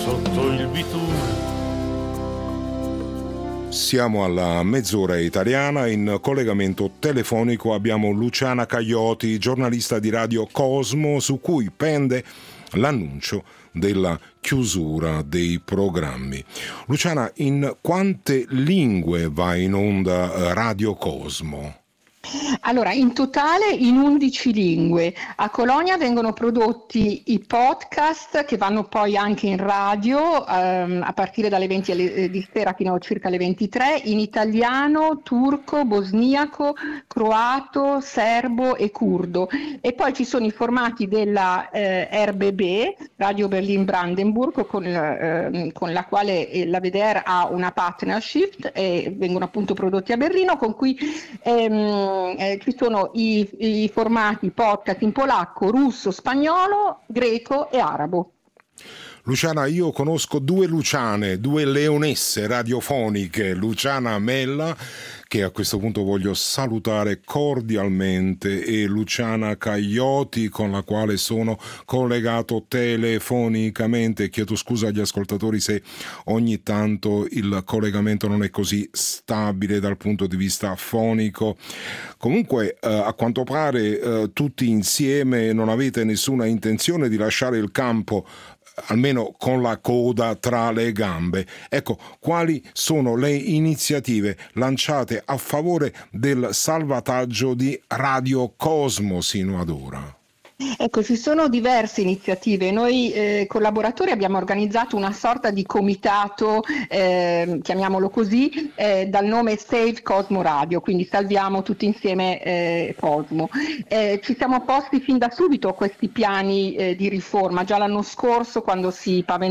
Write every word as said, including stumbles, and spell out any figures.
sotto il bitume. Siamo alla mezz'ora italiana, in collegamento telefonico abbiamo Luciana Caglioti, giornalista di Radio Cosmo, su cui pende l'annuncio della chiusura dei programmi. Luciana, in quante lingue va in onda Radio Cosmo? Allora, in totale in undici lingue. A Colonia vengono prodotti i podcast che vanno poi anche in radio ehm, a partire dalle venti alle, di sera fino a circa alle ventitré, in italiano, turco, bosniaco, croato, serbo e curdo. E poi ci sono i formati della eh, R B B, Radio Berlin Brandenburg, con, eh, con la quale la V D R ha una partnership e vengono appunto prodotti a Berlino, con cui ehm, Eh, ci sono i, i formati podcast in polacco, russo, spagnolo, greco e arabo. Luciana, io conosco due Luciane, due leonesse radiofoniche, Luciana Mella, che a questo punto voglio salutare cordialmente, e Luciana Caglioti, con la quale sono collegato telefonicamente. Chiedo scusa agli ascoltatori se ogni tanto il collegamento non è così stabile dal punto di vista fonico. Comunque, eh, a quanto pare, eh, tutti insieme non avete nessuna intenzione di lasciare il campo, almeno con la coda tra le gambe. Ecco, quali sono le iniziative lanciate a favore del salvataggio di Radio Cosmo sino ad ora? Ecco, ci sono diverse iniziative. Noi eh, collaboratori abbiamo organizzato una sorta di comitato, eh, chiamiamolo così, eh, dal nome Save Cosmo Radio, quindi salviamo tutti insieme eh, Cosmo. Eh, ci siamo posti fin da subito questi piani eh, di riforma. Già l'anno scorso, quando si paventava